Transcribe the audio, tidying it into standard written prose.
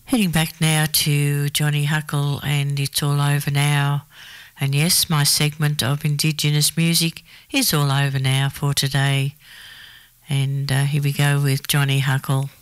Heading back now to Johnny Huckle and It's All Over Now. And yes, my segment of Indigenous music is all over now for today. And here we go with Johnny Huckle.